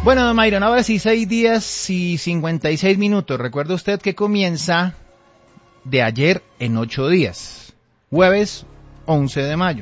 Bueno, don Myron, ahora sí, 6 días y 56 minutos. Recuerda usted que comienza de ayer en 8 días. Jueves 11 de mayo.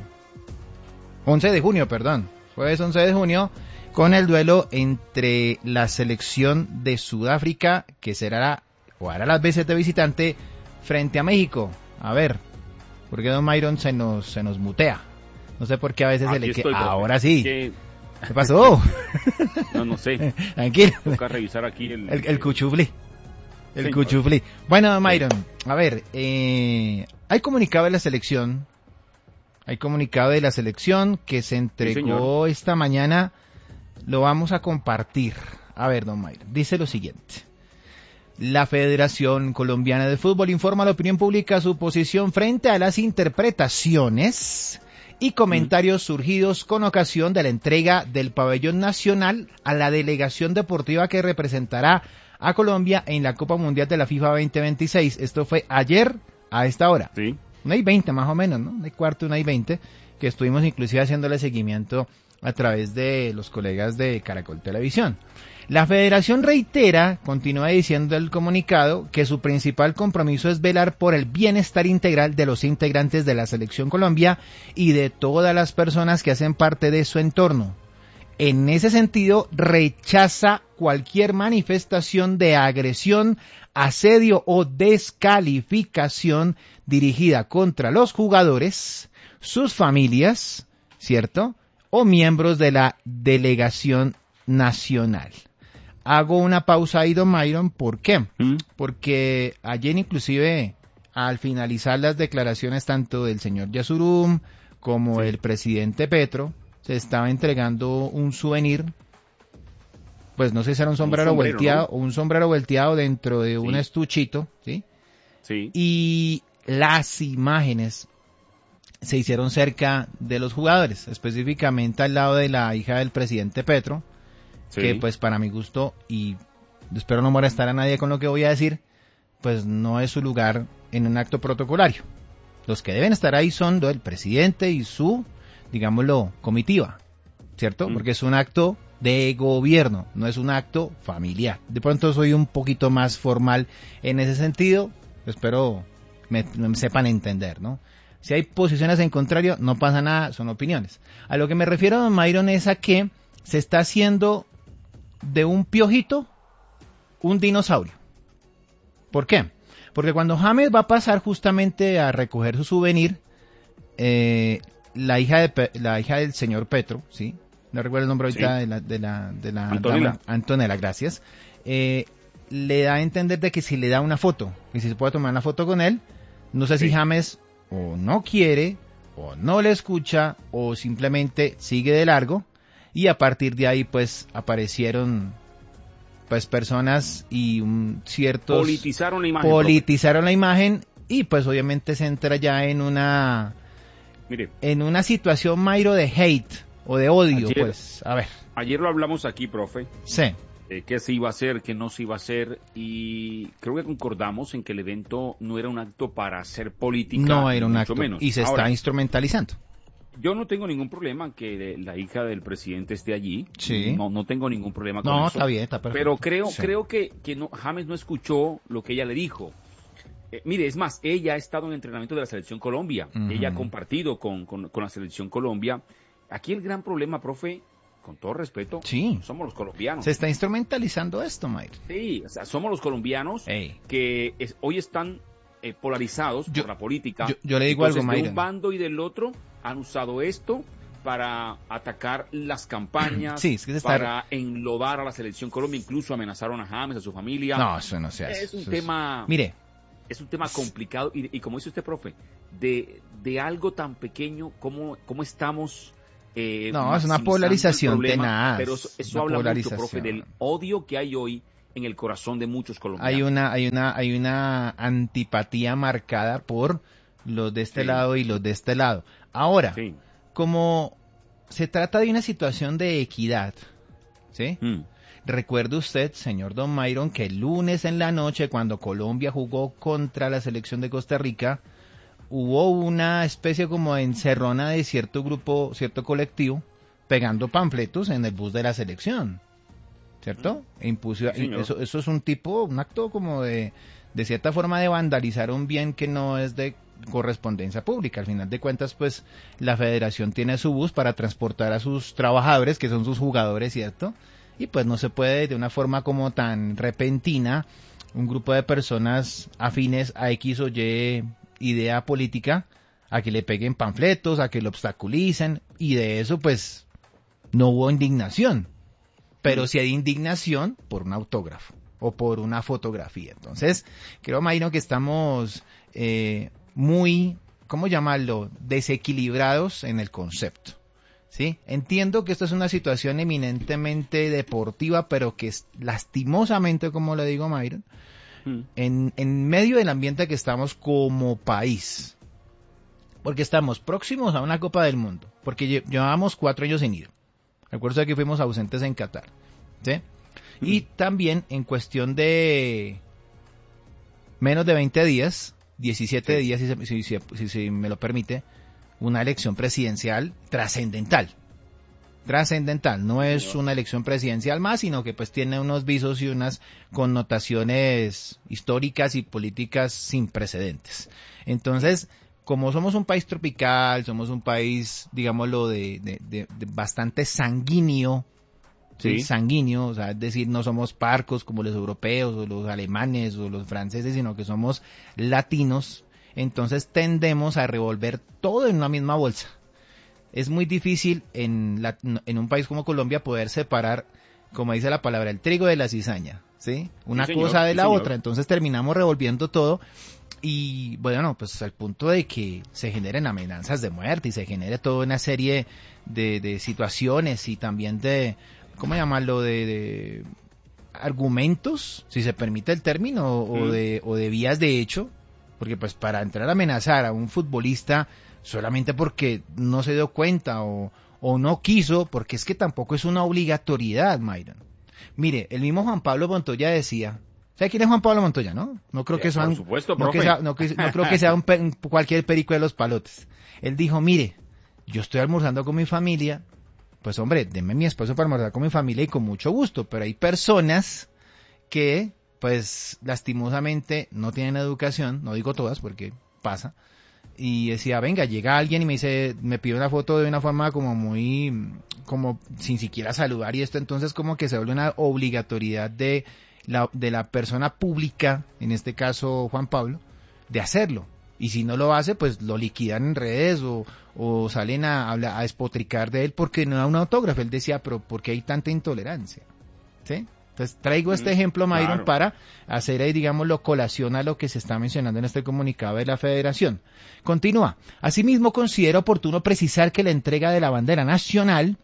11 de junio, perdón. Jueves 11 de junio, con el duelo entre la selección de Sudáfrica, que será o hará las veces de visitante, frente a México. A ver, ¿por qué don Myron se nos mutea? No sé por qué a veces Aquí se le estoy, queda. profe. Ahora sí. ¿Qué pasó? No sé. Tranquilo. Toca revisar aquí El cuchuflí. El Sí, cuchuflí. Bueno, don Myron, a ver, hay comunicado de la selección. Hay comunicado de la selección que se entregó esta mañana. Lo vamos a compartir. A ver, don Myron, dice lo siguiente. La Federación Colombiana de Fútbol informa a la opinión pública su posición frente a las interpretaciones y comentarios surgidos con ocasión de la entrega del pabellón nacional a la delegación deportiva que representará a Colombia en la Copa Mundial de la FIFA 2026. Esto fue ayer a esta hora. Sí. 1:20 más o menos, ¿no? 1:15, 1:20, que estuvimos inclusive haciéndole seguimiento a través de los colegas de Caracol Televisión. La federación reitera, continúa diciendo el comunicado, que su principal compromiso es velar por el bienestar integral de los integrantes de la Selección Colombia y de todas las personas que hacen parte de su entorno. En ese sentido, rechaza cualquier manifestación de agresión, asedio o descalificación dirigida contra los jugadores, sus familias, ¿cierto?, o miembros de la delegación nacional. Hago una pausa ahí, don Myron, ¿por qué? Porque ayer inclusive, al finalizar las declaraciones tanto del señor Yasurum como el presidente Petro, se estaba entregando un souvenir, pues no sé si era un sombrero volteado, ¿no? O un sombrero volteado dentro de un estuchito, ¿sí? Sí. Y las imágenes se hicieron cerca de los jugadores, específicamente al lado de la hija del presidente Petro, que pues para mi gusto, y espero no molestar a nadie con lo que voy a decir, pues no es su lugar en un acto protocolario. Los que deben estar ahí son el presidente y su, digámoslo, comitiva, ¿cierto? Porque es un acto de gobierno, no es un acto familiar. De pronto soy un poquito más formal en ese sentido, espero me sepan entender, ¿no? Si hay posiciones en contrario, no pasa nada, son opiniones. A lo que me refiero, don Myron, es a que se está haciendo de un piojito un dinosaurio. ¿Por qué? Porque cuando James va a pasar justamente a recoger su souvenir, la hija del señor Petro, ¿sí? No recuerdo el nombre ahorita de la Antonella. dama, Antonella, gracias. Le da a entender de que si le da una foto, que si se puede tomar una foto con él, no sé si James o no quiere, o no le escucha, o simplemente sigue de largo, y a partir de ahí pues aparecieron pues personas y ciertos... Politizaron la imagen. Politizaron la imagen, y pues obviamente se entra ya en una... Mire, en una situación, Mayro, de hate o de odio, ayer, pues, a ver. Ayer lo hablamos aquí, profe. Sí. Qué se iba a hacer, qué no se iba a hacer, y creo que concordamos en que el evento no era un acto para hacer política. No era un mucho acto, menos. y se está instrumentalizando. Yo no tengo ningún problema en que la hija del presidente esté allí. Sí. No tengo ningún problema con eso. No, está bien, está perfecto. Pero creo que no, James no escuchó lo que ella le dijo. Mire, es más, ella ha estado en entrenamiento de la Selección Colombia. Ella ha compartido con la Selección Colombia. Aquí el gran problema, profe, con todo respeto, somos los colombianos. Se está instrumentalizando esto, Mayr. Sí, o sea, somos los colombianos que hoy están polarizados por la política. Yo le digo algo, Mayr. De un bando y del otro han usado esto para atacar las campañas, para enlodar a la Selección Colombia, incluso amenazaron a James, a su familia. No, eso no se hace. Es un tema... Mire. Es un tema complicado y como dice usted, profe, de algo tan pequeño, ¿cómo estamos... no, es una polarización tenaz. Pero eso habla mucho, profe, del odio que hay hoy en el corazón de muchos colombianos. Hay una antipatía marcada por los de este lado y los de este lado. Ahora, como se trata de una situación de equidad, ¿sí? Recuerde usted, señor Don Myron, que el lunes en la noche, cuando Colombia jugó contra la selección de Costa Rica, hubo una especie como de encerrona de cierto grupo, cierto colectivo, pegando panfletos en el bus de la selección. ¿cierto? E impuso, Sí, señor. eso es un acto como de cierta forma de vandalizar un bien que no es de correspondencia pública. Al final de cuentas, pues, la federación tiene su bus para transportar a sus trabajadores, que son sus jugadores, ¿cierto? Y pues no se puede de una forma como tan repentina un grupo de personas afines a X o Y idea política, a que le peguen panfletos, a que lo obstaculicen, y de eso pues no hubo indignación, pero sí hay indignación por un autógrafo o por una fotografía. Entonces, creo, Mayro, que estamos muy, ¿cómo llamarlo?, desequilibrados en el concepto. ¿Sí? Entiendo que esto es una situación eminentemente deportiva, pero que es lastimosamente, como le digo, Mayron, en medio del ambiente que estamos como país, porque estamos próximos a una Copa del Mundo, porque llevábamos 4 años sin ir. Recuerdo que fuimos ausentes en Qatar, ¿sí? Y también en cuestión de menos de 20 días, 17 días, si me lo permite, una elección presidencial trascendental. Trascendental, no es una elección presidencial más, sino que pues tiene unos visos y unas connotaciones históricas y políticas sin precedentes. Entonces, como somos un país tropical, somos un país, digámoslo, de bastante sanguíneo, ¿sí? Sanguíneo, o sea, es decir, no somos parcos como los europeos o los alemanes o los franceses, sino que somos latinos, entonces tendemos a revolver todo en una misma bolsa. Es muy difícil en un país como Colombia poder separar, como dice la palabra, el trigo de la cizaña, ¿sí? Una cosa de la otra, entonces terminamos revolviendo todo y bueno, pues al punto de que se generen amenazas de muerte y se genere toda una serie de situaciones y también de, ¿cómo llamarlo?, de argumentos, si se permite el término, o de vías de hecho, porque pues para entrar a amenazar a un futbolista solamente porque no se dio cuenta o no quiso, porque es que tampoco es una obligatoriedad, Mayron. Mire, el mismo Juan Pablo Montoya decía, ¿sabe quién es Juan Pablo Montoya, no? No creo que por supuesto, no creo que sea cualquier perico de los palotes. Él dijo, mire, yo estoy almorzando con mi familia, pues hombre, denme mi esposo para almorzar con mi familia y con mucho gusto, pero hay personas que, pues, lastimosamente no tienen educación, no digo todas porque pasa, y decía, venga, llega alguien y me pide una foto de una forma como muy, como sin siquiera saludar y esto, entonces como que se vuelve una obligatoriedad de la persona pública, en este caso Juan Pablo, de hacerlo. Y si no lo hace, pues lo liquidan en redes o salen a despotricar de él porque no da un autógrafo. Él decía, pero ¿por qué hay tanta intolerancia? ¿Sí? Entonces traigo este ejemplo, Mayron, para hacer ahí, digámoslo, colación a lo que se está mencionando en este comunicado de la Federación. Continúa. Asimismo, considero oportuno precisar que la entrega de la bandera nacional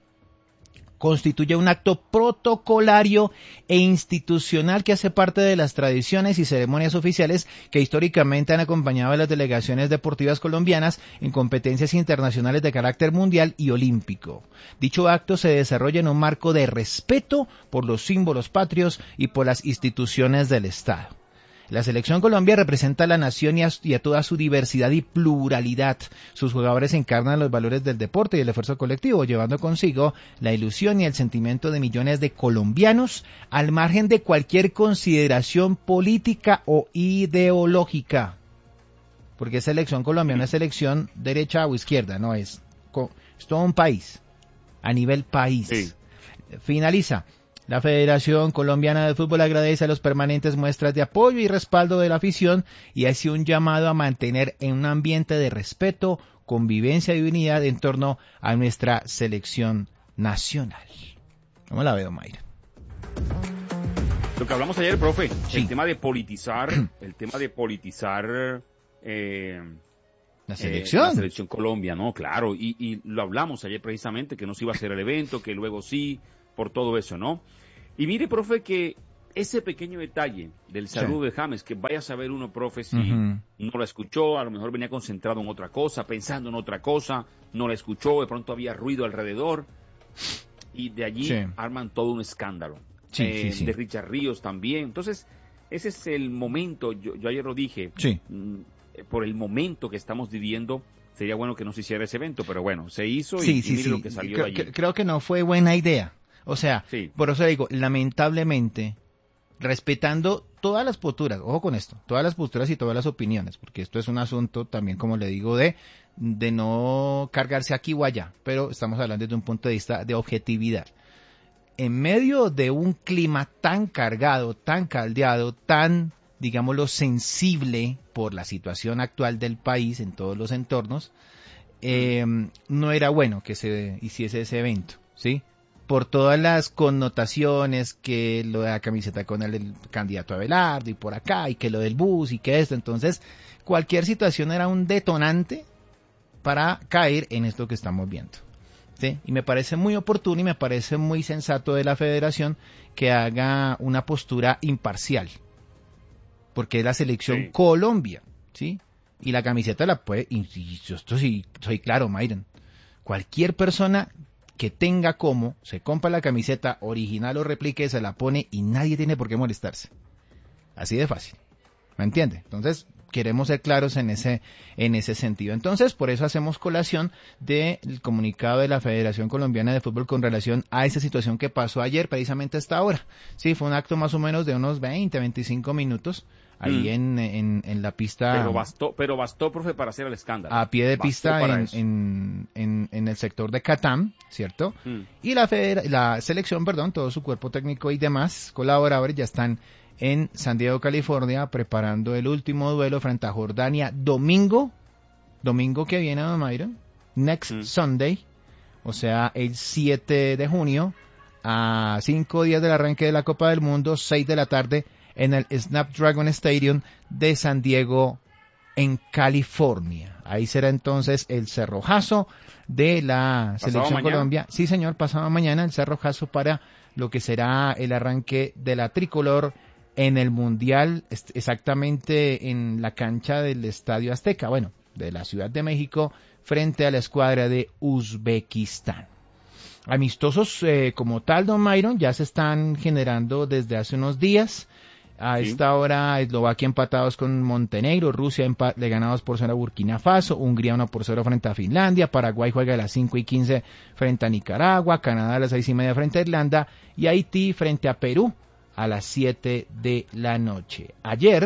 constituye un acto protocolario e institucional que hace parte de las tradiciones y ceremonias oficiales que históricamente han acompañado a las delegaciones deportivas colombianas en competencias internacionales de carácter mundial y olímpico. Dicho acto se desarrolla en un marco de respeto por los símbolos patrios y por las instituciones del Estado. La Selección Colombia representa a la nación y a toda su diversidad y pluralidad. Sus jugadores encarnan los valores del deporte y el esfuerzo colectivo, llevando consigo la ilusión y el sentimiento de millones de colombianos al margen de cualquier consideración política o ideológica. Porque Selección Colombia no es selección derecha o izquierda, no es todo un país, a nivel país. Sí. Finaliza. La Federación Colombiana de Fútbol agradece a los permanentes muestras de apoyo y respaldo de la afición y hace un llamado a mantener en un ambiente de respeto, convivencia y unidad en torno a nuestra selección nacional. ¿Cómo la veo, Mayra? Lo que hablamos ayer, profe, sí. el tema de politizar, la selección. La selección Colombia, ¿no? Claro, y lo hablamos ayer precisamente, que no se iba a hacer el evento, que luego sí, por todo eso, ¿no? Y mire, profe, que ese pequeño detalle del saludo de James, que vaya a saber uno, profe, si no la escuchó, a lo mejor venía concentrado en otra cosa, pensando en otra cosa, no la escuchó, de pronto había ruido alrededor, y de allí arman todo un escándalo. De Richard Ríos también. Entonces, ese es el momento, yo ayer lo dije, por el momento que estamos viviendo, sería bueno que no se hiciera ese evento, pero bueno, se hizo y mire lo que salió de allí. Creo que no fue buena idea. O sea, Sí. por eso digo, lamentablemente, respetando todas las posturas, ojo con esto, todas las posturas y todas las opiniones, porque esto es un asunto también, como le digo, de no cargarse aquí o allá, pero estamos hablando desde un punto de vista de objetividad. En medio de un clima tan cargado, tan caldeado, tan, digámoslo, sensible por la situación actual del país en todos los entornos, no era bueno que se hiciese ese evento, ¿sí? Por todas las connotaciones, que lo de la camiseta con el candidato Abelardo y por acá, y que lo del bus y que esto. Entonces, cualquier situación era un detonante para caer en esto que estamos viendo, ¿sí? Y me parece muy oportuno y me parece muy sensato de la federación que haga una postura imparcial, porque es la selección Sí. Colombia, ¿sí? Y la camiseta la puede, y yo esto sí, soy claro, Myron, cualquier persona que tenga como, se compra la camiseta original o replique, se la pone y nadie tiene por qué molestarse. Así de fácil. ¿Me entiende? Entonces, queremos ser claros en ese sentido. Entonces, por eso hacemos colación del comunicado de la Federación Colombiana de Fútbol con relación a esa situación que pasó ayer, precisamente a esta hora. Sí, fue un acto más o menos de unos 20, 25 minutos ahí en la pista. Pero bastó, profe, para hacer el escándalo. A pie de Bastó pista para eso. en el sector de Catam, ¿cierto? Y la selección, todo su cuerpo técnico y demás colaboradores ya están en San Diego, California, preparando el último duelo frente a Jordania domingo que viene, don Myron, next Sunday, o sea, el 7 de junio, a 5 días del arranque de la Copa del Mundo, 6 de la tarde, en el Snapdragon Stadium de San Diego, en California. Ahí será entonces el cerrojazo de la selección Colombia. Sí, señor, pasado mañana el cerrojazo para lo que será el arranque de la tricolor en el Mundial, exactamente en la cancha del Estadio Azteca, de la Ciudad de México, frente a la escuadra de Uzbekistán. Amistosos como tal, don Myron, ya se están generando desde hace unos días. A esta hora, Eslovaquia empatados con Montenegro, Rusia le ganados por 0 a Burkina Faso, Hungría 1-0 frente a Finlandia, Paraguay juega a las 5:15 frente a Nicaragua, Canadá a las 6:30 frente a Irlanda y Haití frente a Perú a las 7 de la noche. Ayer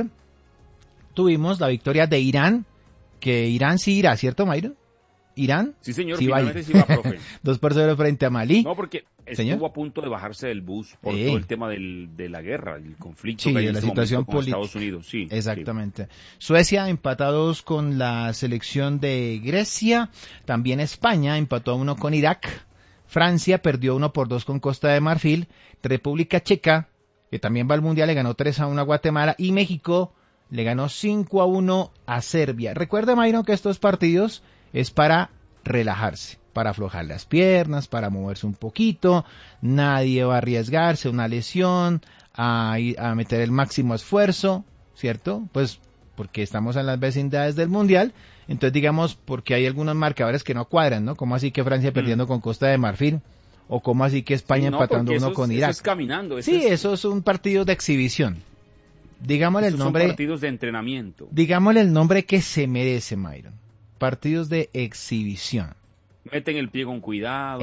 tuvimos la victoria de Irán, que Irán sí irá, ¿cierto, Mayro? ¿Irán? Sí, señor, sí finalmente sí va, profe. 2-0 frente a Malí. No, porque estuvo a punto de bajarse del bus por todo el tema de la guerra, el conflicto sí, que hay de en la este situación momento con política. Estados Unidos. Sí, exactamente. Sí. Suecia empatados con la selección de Grecia, también España empató a 1 con Irak, Francia perdió 1-2 con Costa de Marfil, República Checa, que también va al Mundial, le ganó 3-1 a Guatemala, y México le ganó 5-1 a Serbia. Recuerda, Mayro, que estos partidos es para relajarse, para aflojar las piernas, para moverse un poquito, nadie va a arriesgarse una lesión, a meter el máximo esfuerzo, ¿cierto? Pues porque estamos en las vecindades del Mundial, entonces digamos, porque hay algunos marcadores que no cuadran, ¿no? Como así que Francia perdiendo con Costa de Marfil, o como así que España empatando 1 con Irak. Eso es caminando. Eso es un partido de exhibición. Digámosle el nombre. Son partidos de entrenamiento. Digámosle el nombre que se merece, Myron. Partidos de exhibición. Meten el pie con cuidado.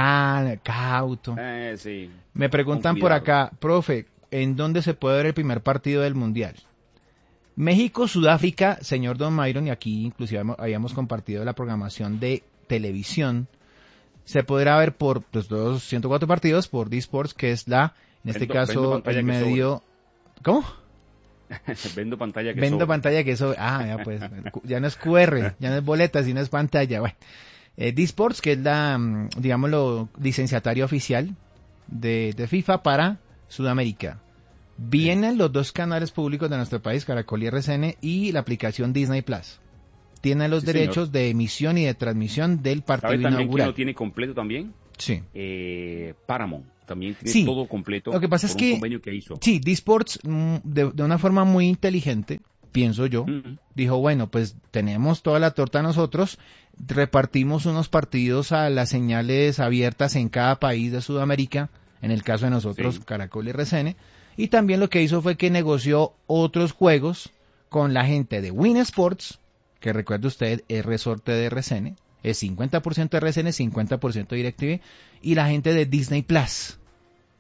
Cauto. Sí. Me preguntan por acá, profe, ¿en dónde se puede ver el primer partido del Mundial? México-Sudáfrica, señor Don Myron, y aquí inclusive habíamos compartido la programación de televisión. Se podrá ver por los 104 partidos por D-Sports, que es en este caso, el medio... ¿Cómo? Vendo pantalla que Vendo pantalla que eso, ya pues, ya no es QR, ya no es boleta, sino es pantalla. Bueno, D-Sports, que es la, digámoslo, licenciataria oficial de FIFA para Sudamérica. Vienen los 2 canales públicos de nuestro país, Caracol y RCN, y la aplicación Disney Plus. Tiene los derechos de emisión y de transmisión del partido inaugural. ¿Sabe también quién lo tiene completo también? Sí. Paramount. También tiene todo completo. Lo que pasa es que, convenio que hizo. Sí, D-Sports, de una forma muy inteligente, pienso yo, dijo, bueno, pues tenemos toda la torta nosotros, repartimos unos partidos a las señales abiertas en cada país de Sudamérica, en el caso de nosotros, Caracol y RCN, y también lo que hizo fue que negoció otros juegos con la gente de Win Sports, que recuerde usted, es resorte de RCN, es 50% RCN, 50% DirecTV, y la gente de Disney Plus,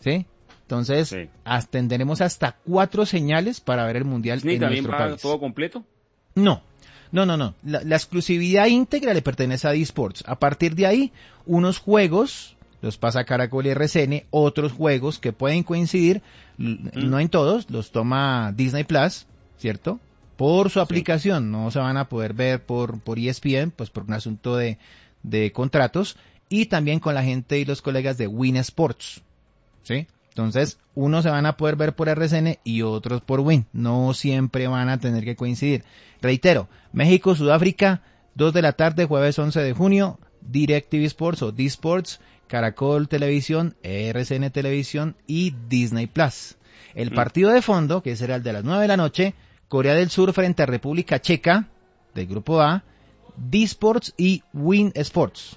¿sí? Entonces, tendremos hasta 4 señales para ver el Mundial en nuestro país. ¿También va todo completo? No. La exclusividad íntegra le pertenece a D-Sports. A partir de ahí, unos juegos los pasa Caracol y RCN, otros juegos que pueden coincidir, no en todos, los toma Disney Plus, ¿cierto? Por su aplicación, no se van a poder ver por ESPN, pues por un asunto de contratos, y también con la gente y los colegas de Win Sports, ¿sí? Entonces, unos se van a poder ver por RCN y otros por Win. No siempre van a tener que coincidir. Reitero, México-Sudáfrica, 2 de la tarde, jueves 11 de junio, DirecTV Sports o D-Sports, Caracol Televisión, RCN Televisión y Disney Plus. El partido de fondo, que será el de las 9 de la noche, Corea del Sur frente a República Checa, del Grupo A, D-Sports y Win Sports.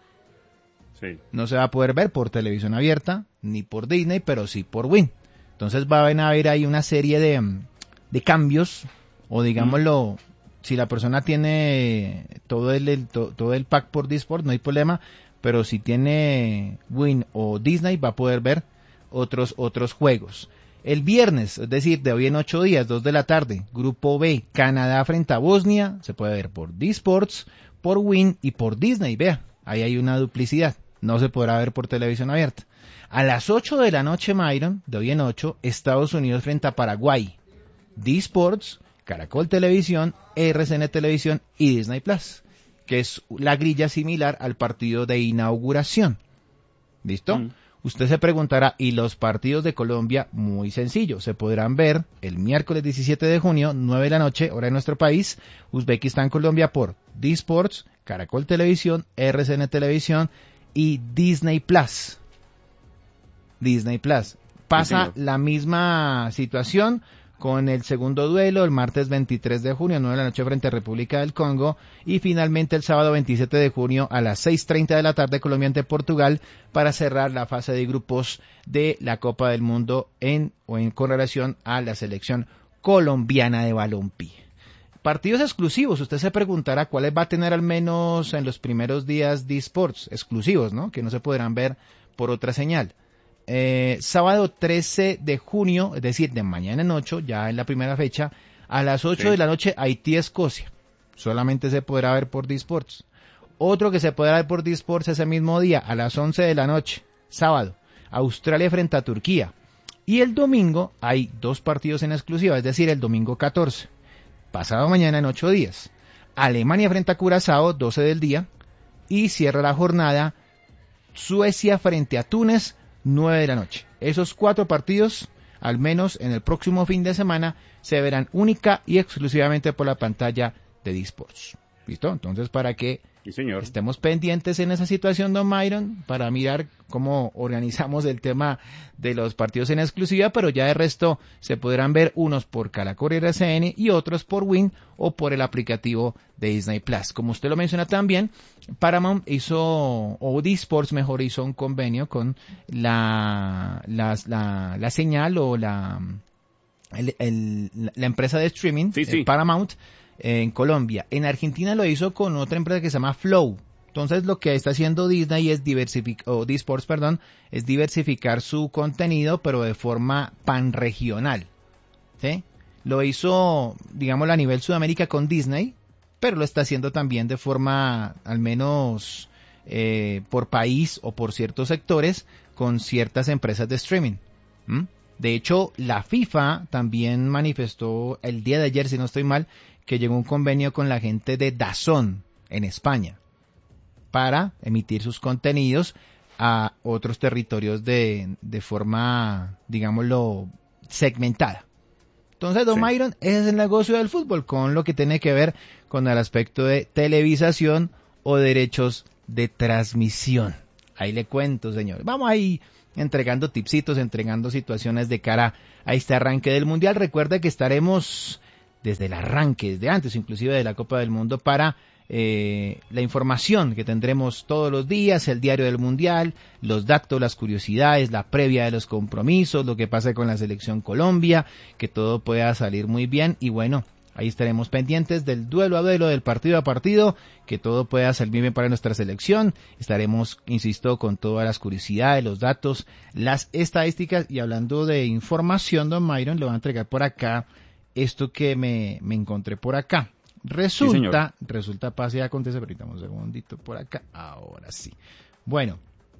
Sí. No se va a poder ver por televisión abierta, ni por Disney, pero sí por Win. Entonces van a haber ahí una serie de cambios, o digámoslo, si la persona tiene todo el pack por D-Sport, no hay problema, pero si tiene Win o Disney va a poder ver otros juegos. El viernes, es decir, de hoy en 8 días, 2 de la tarde, Grupo B, Canadá frente a Bosnia, se puede ver por D-Sports, por Win y por Disney. Vea, ahí hay una duplicidad. No se podrá ver por televisión abierta. A las 8 de la noche, Myron, de hoy en 8, Estados Unidos frente a Paraguay. D-Sports, Caracol Televisión, RCN Televisión y Disney Plus, que es la grilla similar al partido de inauguración. ¿Listo? Usted se preguntará, ¿y los partidos de Colombia? Muy sencillo, se podrán ver el miércoles 17 de junio, 9 de la noche, hora de nuestro país, Uzbekistán, Colombia, por D-Sports, Caracol Televisión, RCN Televisión y Disney Plus. Disney Plus. Pasa la misma situación con el segundo duelo el martes 23 de junio, 9 de la noche frente a República del Congo, y finalmente el sábado 27 de junio a las 6:30 de la tarde Colombia ante Portugal para cerrar la fase de grupos de la Copa del Mundo con relación a la selección colombiana de balompié. Partidos exclusivos, usted se preguntará cuáles va a tener al menos en los primeros días de eSports, exclusivos, ¿no? Que no se podrán ver por otra señal. Sábado 13 de junio, es decir, de mañana en 8, ya en la primera fecha, a las 8 de la noche, Haití-Escocia. Solamente se podrá ver por D-Sports. Otro que se podrá ver por D-Sports ese mismo día, a las 11 de la noche, sábado, Australia frente a Turquía. Y el domingo hay 2 partidos en exclusiva, es decir, el domingo 14. Pasado mañana en 8 días. Alemania frente a Curazao, 12 del día. Y cierra la jornada Suecia frente a Túnez, 9 de la noche. Esos 4 partidos, al menos en el próximo fin de semana, se verán única y exclusivamente por la pantalla de D-Sports. ¿Listo? Entonces, para que estemos pendientes en esa situación, don Myron, para mirar cómo organizamos el tema de los partidos en exclusiva, pero ya de resto se podrán ver unos por Caracol y RCN y otros por Win o por el aplicativo de Disney Plus. Como usted lo menciona también, Paramount o D-Sports mejor, hizo un convenio con la señal o la empresa de streaming, Paramount, en Colombia. En Argentina lo hizo con otra empresa que se llama Flow. Entonces lo que está haciendo Disney es D-Sports, es diversificar su contenido, pero de forma panregional, ¿sí? Lo hizo, digamos, a nivel Sudamérica con Disney, pero lo está haciendo también de forma, al menos por país o por ciertos sectores, con ciertas empresas de streaming. De hecho, la FIFA también manifestó el día de ayer, si no estoy mal, que llegó un convenio con la gente de DAZN en España para emitir sus contenidos a otros territorios de forma, digámoslo, segmentada. Entonces, don Myron, ese es el negocio del fútbol, con lo que tiene que ver con el aspecto de televisación o derechos de transmisión. Ahí le cuento, señor. Vamos ahí entregando tipsitos, entregando situaciones de cara a este arranque del Mundial. Recuerda que estaremos desde el arranque, desde antes inclusive de la Copa del Mundo, para la información que tendremos todos los días, el diario del Mundial, los datos, las curiosidades, la previa de los compromisos, lo que pasa con la selección Colombia, que todo pueda salir muy bien y bueno, Ahí estaremos pendientes del duelo a duelo, del partido a partido, que todo pueda salir bien para nuestra selección. Estaremos, insisto, con todas las curiosidades, los datos, las estadísticas. Y hablando de información, don Myron, le voy a entregar por acá esto que me encontré por acá. Resulta, pase y acontece, ahorita un segundito por acá, ahora sí. Bueno,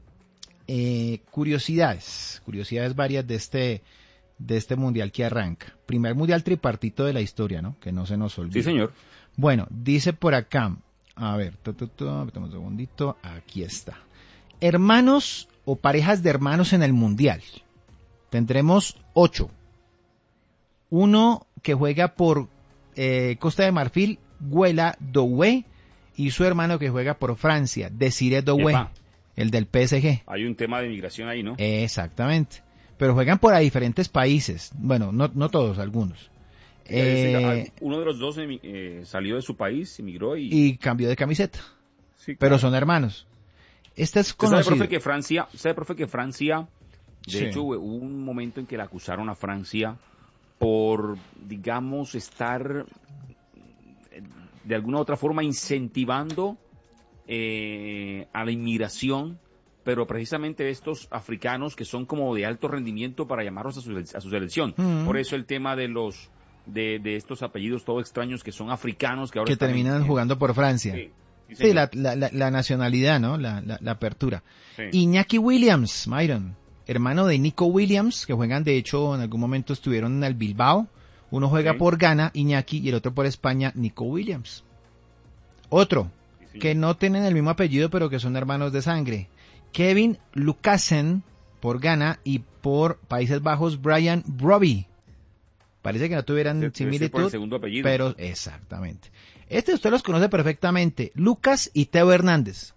curiosidades varias de este mundial que arranca. Primer mundial tripartito de la historia, ¿no? Que no se nos olvide. Sí, señor. Bueno, dice por acá, a ver, un segundito, aquí está. Hermanos o parejas de hermanos en el mundial. Tendremos 8. Uno que juega por Costa de Marfil, Guela Doué, y su hermano que juega por Francia, Desiré Doué, el del PSG. Hay un tema de migración ahí, ¿no? Exactamente. Pero juegan por a diferentes países. Bueno, no todos, algunos. Uno de los dos salió de su país, emigró y cambió de camiseta. Sí, claro. Pero son hermanos. Este es conocido. ¿Sabe, profe, que Francia, de hecho, hubo un momento en que la acusaron a Francia por, digamos, estar de alguna u otra forma incentivando a la inmigración, pero precisamente estos africanos que son como de alto rendimiento para llamarlos a su selección. Por eso el tema de los de estos apellidos todo extraños que son africanos que ahora terminan jugando por Francia. Sí, la nacionalidad, ¿no? La apertura. Sí. Iñaki Williams, Myron, hermano de Nico Williams, que juegan, de hecho, en algún momento estuvieron en el Bilbao. Uno juega por Ghana, Iñaki, y el otro por España, Nico Williams. Otro, que no tienen el mismo apellido, pero que son hermanos de sangre. Kevin Lucassen, por Ghana, y por Países Bajos, Brian Brobbey. Parece que no tuvieran similitud, por el segundo apellido. Pero exactamente. Usted los conoce perfectamente, Lucas y Teo Hernández.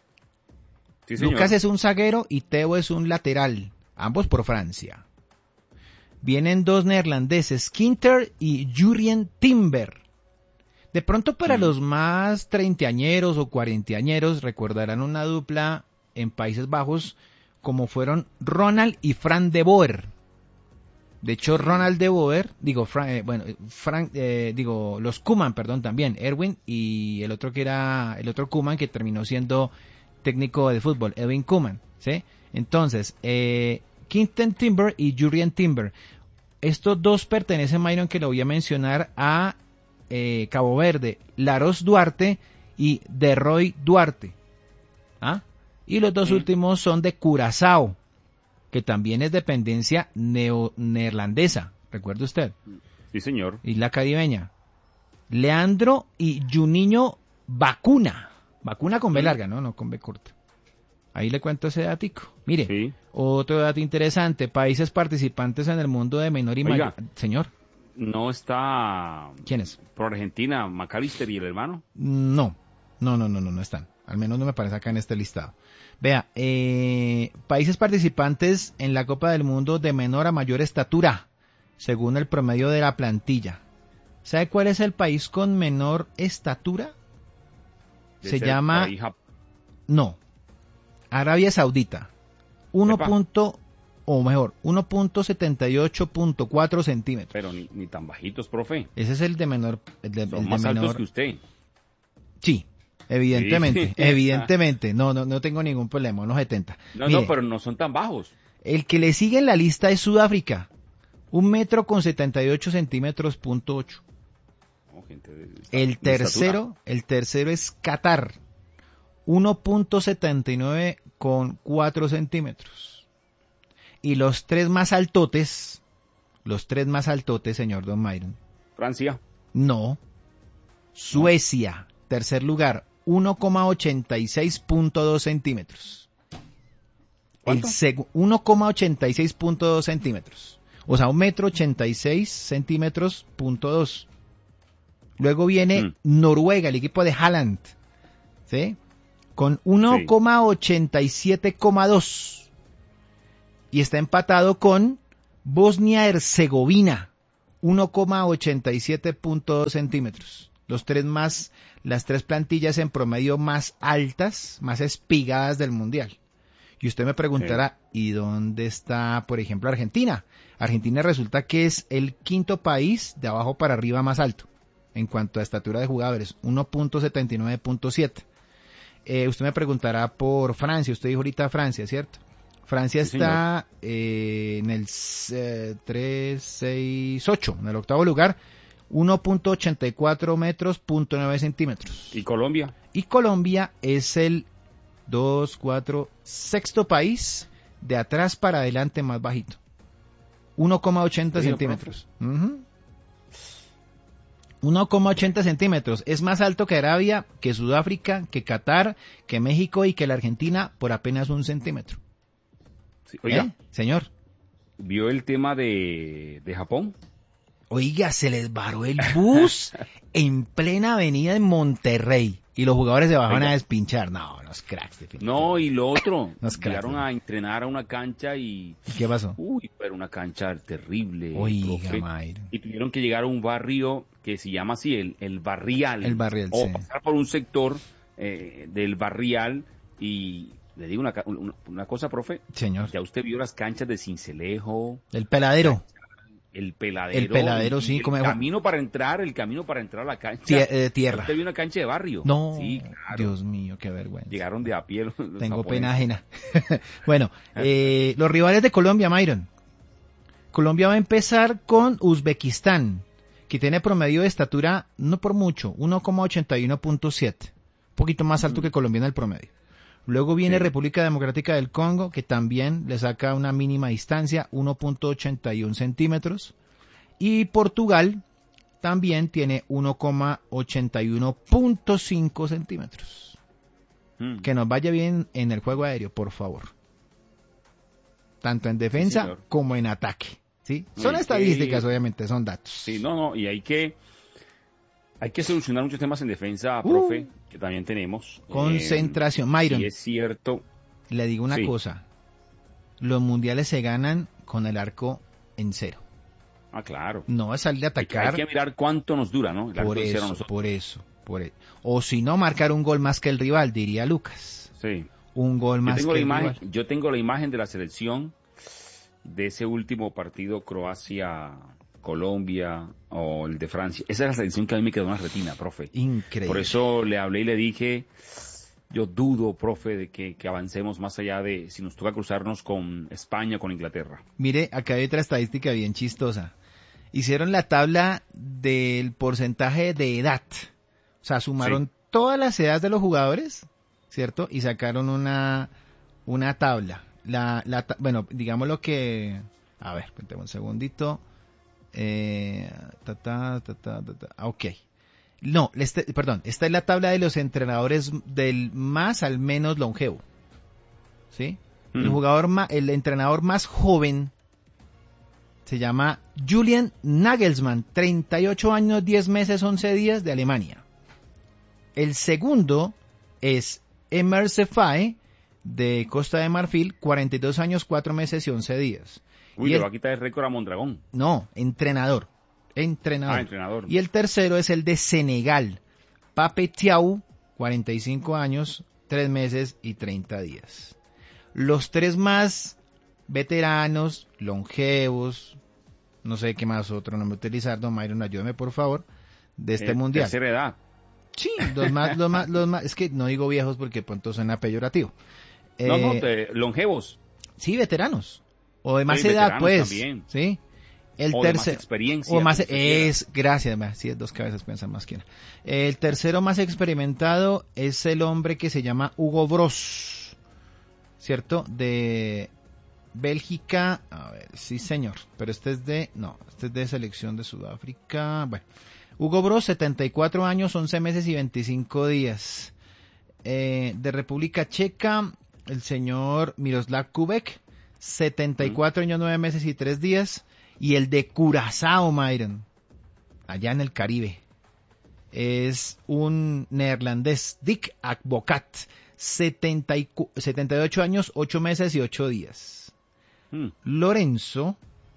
Sí, señor. Lucas es un zaguero y Teo es un lateral, ambos por Francia. Vienen dos neerlandeses, Kinter y Jurien Timber. De pronto para los más treintañeros o cuarentañeros recordarán una dupla en Países Bajos como fueron Ronald y Frank de Boer. De hecho, Ronald de Boer, los Koeman, también, Erwin y el otro Koeman que terminó siendo técnico de fútbol, Erwin Koeman, ¿sí? Entonces, Quinten Timber y Jurien Timber. Estos dos pertenecen, Myron, que lo voy a mencionar, a Cabo Verde, Laros Duarte y Derroy Duarte. ¿Ah? Y los dos últimos son de Curazao, que también es dependencia neerlandesa, ¿recuerda usted? Sí, señor. Isla Caribeña. Leandro y Juninho Bacuna con B larga, no con B corta. Ahí le cuento ese datico. Mire, otro dato interesante, países participantes en el mundo de menor y mayor. Señor. ¿No está... ¿Quién es? ¿Por Argentina, McAllister y el hermano? No están. Al menos no me parece acá en este listado. Vea, países participantes en la Copa del Mundo de menor a mayor estatura, según el promedio de la plantilla. ¿Sabe cuál es el país con menor estatura? Se llama... No, Arabia Saudita. 1.78.4 centímetros. Pero ni tan bajitos, profe. Ese es el de menor. Son más altos que usted. Sí. Evidentemente, no tengo ningún problema, unos 70. No, pero no son tan bajos. El que le sigue en la lista es Sudáfrica, 1.78 centímetros, .8. No, el tercero es Qatar, 1.79 centímetros. Y los tres más altotes, señor Don Myron. Francia. No. Suecia, tercer lugar, 1.86.2 centímetros. ¿Cuánto? 1.86.2 centímetros. O sea, 1.86 centímetros, .2. Luego viene Noruega, el equipo de Haaland, ¿sí? Con 1.87.2. Y está empatado con Bosnia-Herzegovina, 1.87.2 centímetros. Las tres plantillas en promedio más altas, más espigadas del mundial. Y usted me preguntará, ¿y dónde está, por ejemplo, Argentina? Argentina resulta que es el quinto país de abajo para arriba más alto. en cuanto a estatura de jugadores, 1.79.7. Usted me preguntará por Francia, usted dijo ahorita Francia, ¿cierto? Francia Sí, está en el 3, 6, 8, en el octavo lugar, 1.84 metros, 0.9 centímetros. ¿Y Colombia? Y Colombia es el sexto país de atrás para adelante más bajito. 1,80 centímetros. 1,80 centímetros. Es más alto que Arabia, que Sudáfrica, que Qatar, que México y que la Argentina por apenas 1 centímetro. Sí, oiga, señor. ¿Vio el tema de Japón? Oiga, se les varó el bus en plena avenida en Monterrey. Y los jugadores se bajaron a despinchar. No, los cracks. No, y lo otro, llegaron a entrenar a una cancha ¿Y qué pasó? Uy, pero una cancha terrible. Oiga, y tuvieron que llegar a un barrio que se llama así, el Barrial. El Barrial, o sí. pasar por un sector del Barrial y... Le digo una cosa, profe. Señor. Ya usted vio las canchas de Sincelejo. El Peladero. El Peladero. El Peladero, sí. El camino para entrar a la cancha. Tierra. Usted vio una cancha de barrio. No. Sí, claro. Dios mío, qué vergüenza. Llegaron de a pie los Tengo japoneses. pena ajena. Bueno, los rivales de Colombia, Myron. Colombia va a empezar con Uzbekistán, que tiene promedio de estatura, no por mucho, 1,81.7. Un poquito más alto que Colombia en el promedio. Luego viene República Democrática del Congo, que también le saca una mínima distancia, 1.81 centímetros. Y Portugal también tiene 1,81.5 centímetros. Que nos vaya bien en el juego aéreo, por favor. Tanto en defensa como en ataque. ¿Sí? Son estadísticas, obviamente, son datos. Sí, y hay que solucionar muchos temas en defensa, profe, que también tenemos. Concentración. Myron, sí, es cierto. Le digo una cosa. Los mundiales se ganan con el arco en cero. Ah, claro. No es salir a atacar. Hay que mirar cuánto nos dura, ¿no? Por eso. O si no, marcar un gol más que el rival, diría Lucas. Sí. Un gol más que el rival. Yo tengo la imagen de la selección de ese último partido Croacia-Colombia o el de Francia. Esa es la selección que a mí me quedó en la retina, profe. Increíble. Por eso le hablé y le dije, yo dudo, profe, de que avancemos más allá de si nos toca cruzarnos con España o con Inglaterra. Mire, acá hay otra estadística bien chistosa. Hicieron la tabla del porcentaje de edad. O sea, sumaron todas las edades de los jugadores, ¿cierto? Y sacaron una tabla. Bueno, digamos lo que... A ver, cuéntame un segundito. Ok. No, perdón, esta es la tabla de los entrenadores del más al menos longevo. ¿Sí? El entrenador más joven se llama Julian Nagelsmann, 38 años, 10 meses, 11 días, de Alemania. El segundo es Emerse Faé, de Costa de Marfil, 42 años, 4 meses y 11 días. Uy, le va a quitar el récord a Mondragón. No, entrenador. Entrenador. Y el tercero es el de Senegal, Pape Thiaw, 45 años, 3 meses y 30 días. Los tres más veteranos, longevos, no sé qué más otro nombre utilizar, don Myron, ayúdeme por favor, de este mundial. Tercera edad. Sí, los más, es que no digo viejos porque pronto suena peyorativo. Longevos. Sí, veteranos. O de más edad, pues. También. Sí. El o tercer, de más experiencia. O más, gracias, sí, dos cabezas piensan más que una. El tercero más experimentado es el hombre que se llama Hugo Broos, ¿cierto? De Bélgica, a ver, sí señor, pero este es de selección de Sudáfrica. Bueno, Hugo Broos, 74 años, 11 meses y 25 días. De República Checa, el señor Miroslav Kubek, 74 años, 9 meses y 3 días. Y el de Curazao, Myron, allá en el Caribe, es un neerlandés, Dick Advocat, 78 años, 8 meses y 8 días. Lorenzo,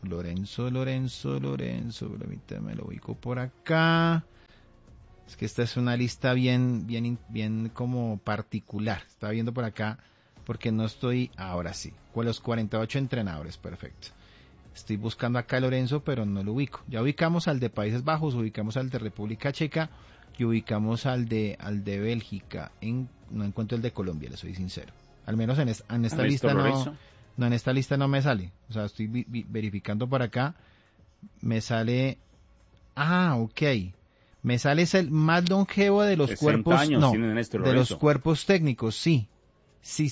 permítame, lo ubico por acá. Es que esta es una lista bien como particular. Estaba viendo por acá porque no estoy, ahora sí, con los 48 entrenadores, perfecto. Estoy buscando acá Lorenzo, pero no lo ubico. Ya ubicamos al de Países Bajos, ubicamos al de República Checa y ubicamos al de Bélgica. No encuentro el de Colombia, le soy sincero. Al menos en esta lista no, en esta lista no me sale. O sea, estoy verificando por acá. Me sale... ok. Me sale es el más longevo de los cuerpos... años No, tiene Néstor de Lorenzo. los cuerpos técnicos, sí. Sí.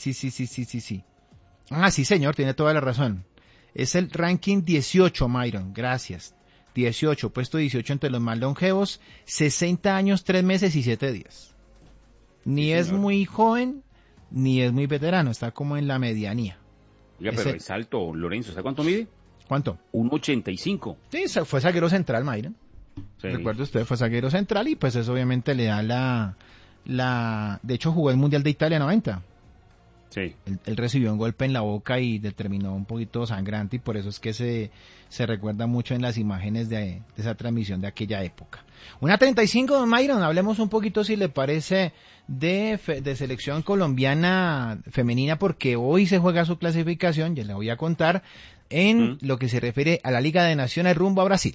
Sí, señor, tiene toda la razón. Es el ranking 18, Myron, gracias. 18, puesto 18 entre los más longevos, 60 años, 3 meses y 7 días. Ni Sí, es señor. muy joven, ni es muy veterano, está como en la medianía. Oiga, pero es alto, Lorenzo. ¿Sabe cuánto mide? ¿Cuánto? 1,85. Sí, fue zaguero central, Myron. Sí. Recuerdo usted, fue zaguero central y pues eso obviamente le da de hecho jugó el Mundial de Italia 90. Sí. Él recibió un golpe en la boca y terminó un poquito sangrante y por eso es que se recuerda mucho en las imágenes de esa transmisión de aquella época. 1:35, don Myron, hablemos un poquito si le parece de selección colombiana femenina porque hoy se juega su clasificación, ya le voy a contar, en lo que se refiere a la Liga de Naciones rumbo a Brasil.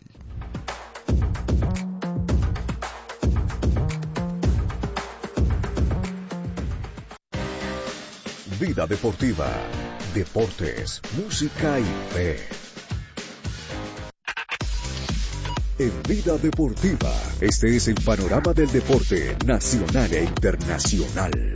Vida deportiva, deportes, música y fe. En Vida Deportiva, este es el panorama del deporte nacional e internacional.